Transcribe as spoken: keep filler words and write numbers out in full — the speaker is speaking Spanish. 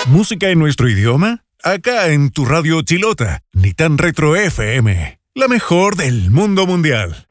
¿Música en nuestro idioma? Acá en tu radio Chilota, Ni Tan Retro F M, la mejor del mundo mundial.